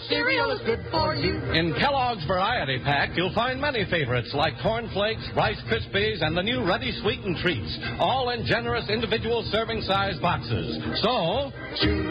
cereal is good for you. In Kellogg's Variety Pack, you'll find many favorites like Corn Flakes, Rice Krispies, and the new Ready Sweetened Treats, all in generous individual serving size boxes. So, choose